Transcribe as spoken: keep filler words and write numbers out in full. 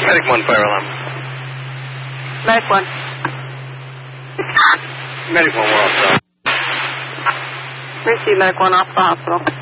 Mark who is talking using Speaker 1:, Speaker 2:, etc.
Speaker 1: Medic one, fire alarm.
Speaker 2: Medic one.
Speaker 1: Medic one, we're off.
Speaker 2: Receive Medic one off the hospital.